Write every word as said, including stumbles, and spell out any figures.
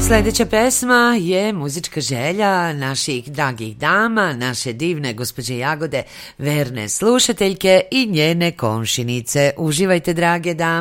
Sljedeća pesma je muzička želja naših dragih dama, naše divne gospođe Jagode, verne slušateljke i njene komšinice. Uživajte, drage dame.